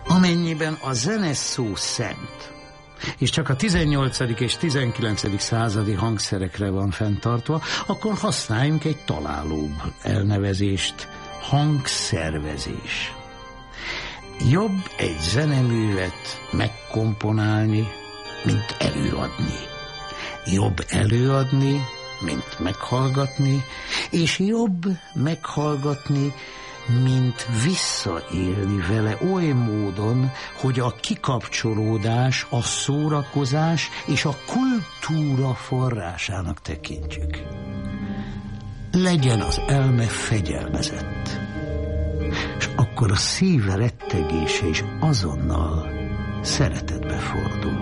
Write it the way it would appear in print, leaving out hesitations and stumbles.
Amennyiben a zene szó szent, és csak a 18. és 19. századi hangszerekre van fenntartva, akkor használjunk egy találóbb elnevezést, hangszervezés. Jobb egy zeneművet megkomponálni, mint előadni. Jobb előadni, mint meghallgatni, és jobb meghallgatni, mint visszaélni vele oly módon, hogy a kikapcsolódás, a szórakozás és a kultúra forrásának tekintjük. Legyen az elme fegyelmezett, és akkor a szív rettegése is azonnal szeretetbe fordul.